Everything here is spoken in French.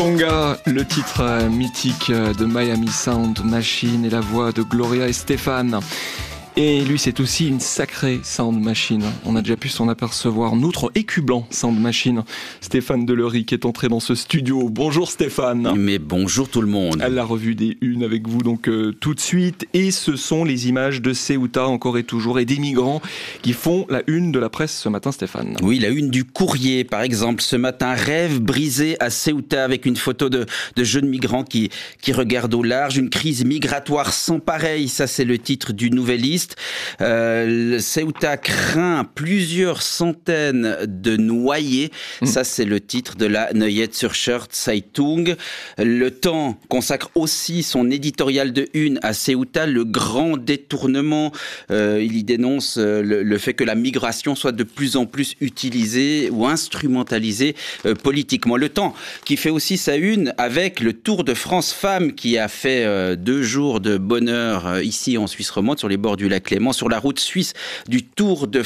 Conga, le titre mythique de Miami Sound Machine et la voix de Gloria Estefan. Et lui, c'est aussi une sacrée sound machine. On a déjà pu s'en apercevoir. Notre écu-blanc sound machine, Stéphane Delory, qui est entré dans ce studio. Bonjour Stéphane. Mais bonjour tout le monde. La revue des Unes avec vous donc tout de suite. Et ce sont les images de Ceuta encore et toujours et des migrants qui font la une de la presse ce matin, Stéphane. Oui, la une du Courrier, par exemple. Ce matin, rêve brisé à Ceuta avec une photo de jeunes migrants qui regardent au large. Une crise migratoire sans pareil. Ça, c'est le titre du Nouvelliste. Ceuta craint plusieurs centaines de noyés. Ça, c'est le titre de la Neue-Zürcher Zeitung. Le Temps consacre aussi son éditorial de une à Ceuta, le grand détournement. Il y dénonce le fait que la migration soit de plus en plus utilisée ou instrumentalisée politiquement. Le Temps qui fait aussi sa une avec le Tour de France Femmes qui a fait 2 jours de bonheur ici en Suisse romande sur les bords du lac Léman, sur la route suisse du Tour de